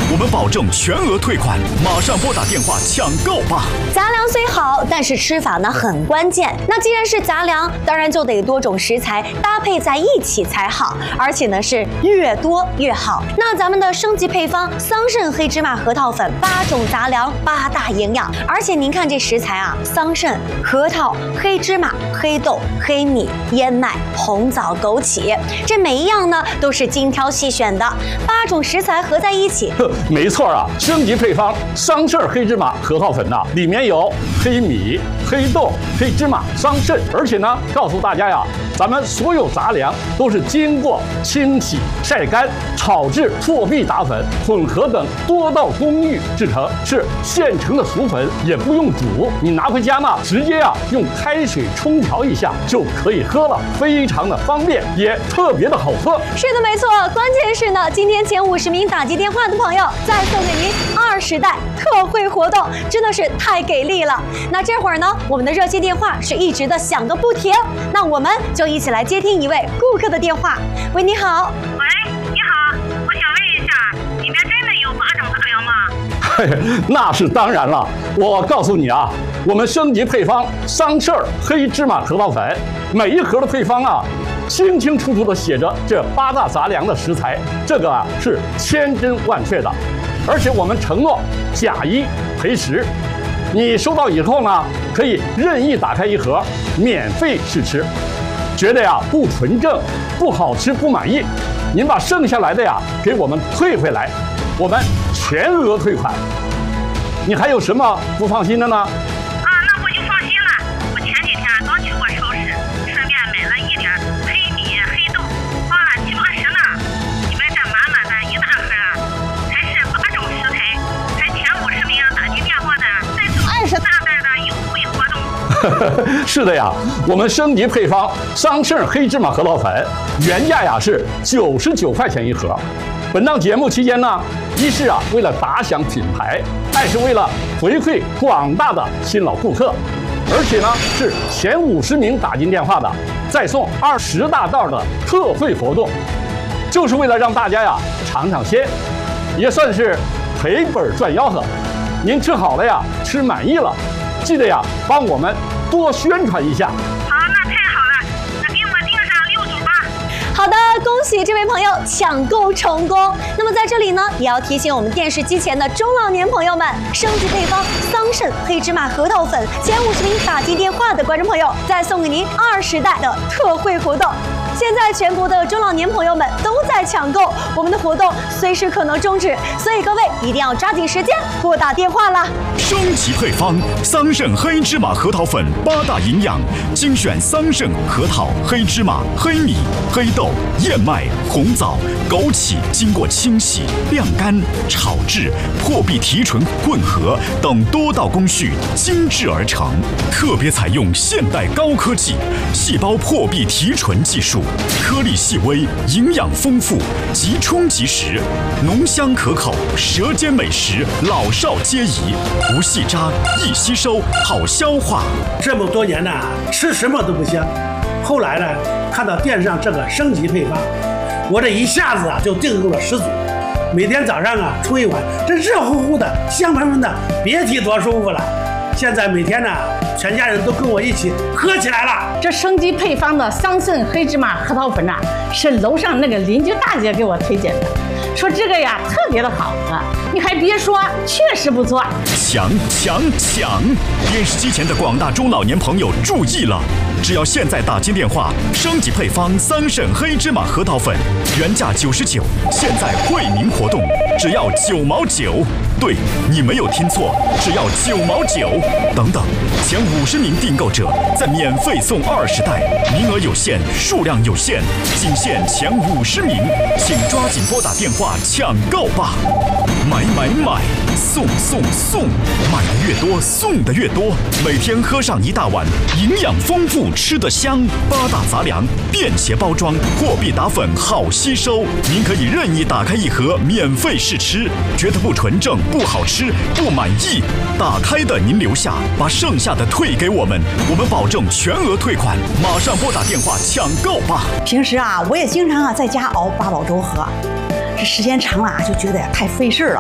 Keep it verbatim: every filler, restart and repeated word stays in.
我们保证全额退款，马上拨打电话抢购吧！ 杂粮虽好，但是吃法呢很关键。那既然是杂粮，当然就得多种食材搭配在一起才好，而且呢是越多越好。那咱们的升级配方桑葚黑芝麻核桃粉，八种杂粮，八大营养。而且您看这食材啊，桑葚、核桃、黑芝麻、黑豆、黑米、燕麦、红枣、枸杞，这每一样呢都是精挑细选的，八种食材合在一起。 没错啊，升级配方桑葚黑芝麻核桃粉呐、啊，里面有黑米、黑豆、黑芝麻、桑葚，而且呢，告诉大家呀，咱们所有杂粮都是经过清洗、晒干、炒制、破壁打粉、混合等多道工艺制成，是现成的熟粉，也不用煮，你拿回家呢，直接啊用开水冲调一下就可以喝了，非常的方便，也特别的好喝。 是的，没错，关键是呢，今天前五十名打击电话的朋友再送给您二十袋特惠活动，真的是太给力了。那这会儿呢，我们的热线电话是一直的响个不停，那我们就一起来接听一位顾客的电话。喂，你好。 喂，你好，我想问一下，里面真的有八种杂粮吗？ 嘿，那是当然了。我告诉你啊，我们升级配方桑葚黑芝麻核桃粉，每一盒的配方啊，清清楚楚地写着这八大杂粮的食材，这个啊是千真万确的。而且我们承诺假一赔十，你收到以后呢，可以任意打开一盒，免费试吃。觉得呀不纯正、不好吃、不满意，您把剩下来的呀给我们退回来，我们全额退款。你还有什么不放心的呢？ 啊，那我就放心了。我前几天刚去过超市，顺便买了一点黑米、黑豆，花了七八十呢。你们这满满的一大盒，还是八种食材，还前五十名打进电话的，再送二十大袋的优惠活动。 是的呀，我们升级配方桑葚黑芝麻核桃粉，原价呀是九十九块钱一盒。本档节目期间呢，一是啊为了打响品牌，二是为了回馈广大的新老顾客，而且呢是前五十名打进电话的再送二十大袋的特惠活动，就是为了让大家呀尝尝鲜，也算是赔本赚吆喝。您吃好了呀，吃满意了，记得呀帮我们多宣传一下。 好，那太好了，那给我订上六组吧。 好的，恭喜这位朋友抢购成功。那么在这里呢，也要提醒我们电视机前的中老年朋友们，升级配方桑葚黑芝麻核桃粉，前五十名打进电话的观众朋友，再送给您二十袋的特惠活动。现在全国的中老年朋友们都在抢购，我们的活动随时可能终止，所以各位一定要抓紧时间拨打电话啦。 升级配方桑葚黑芝麻核桃粉，八大营养，精选桑葚、核桃、黑芝麻、黑米、黑豆、燕麦、红枣、枸杞，经过清洗、晾干、炒制、破壁提纯、混合等多道工序精制而成，特别采用现代高科技细胞破壁提纯技术，颗粒细微，营养丰富，即冲即食，浓香可口，舌尖美食，老少皆宜，不细渣，易吸收，好消化。 这么多年呢，吃什么都不香。后来呢，看到电视上这个升级配方，我这一下子啊就订购了十组。每天早上啊冲一碗，这热乎乎的、香喷喷的，别提多舒服了。现在每天呢，全家人都跟我一起喝起来了。 这升级配方的桑葚黑芝麻核桃粉呐、啊，是楼上那个邻居大姐给我推荐的，说这个呀特别的好喝。你还别说，确实不错。 抢抢抢！电视机前的广大中老年朋友注意了，只要现在打进电话，升级配方桑葚黑芝麻核桃粉，原价九十九，现在惠民活动只要九毛九。对，你没有听错，只要九毛九。等等，前五十名订购者再免费送二十袋，名额有限，数量有限，仅限前五十名，请抓紧拨打电话抢购吧！买买买，送送送，买的越多，送的越多，每天喝上一大碗，营养丰富，吃得香。八大杂粮，便携包装，破壁打粉，好吸收。您可以任意打开一盒，免费试吃，觉得不纯正、不好吃、不满意，打开的您留下，把剩下的退给我们，我们保证全额退款。马上拨打电话抢购吧！ 平时啊，我也经常啊在家熬八宝粥喝，这时间长了啊，就觉得呀太费事了。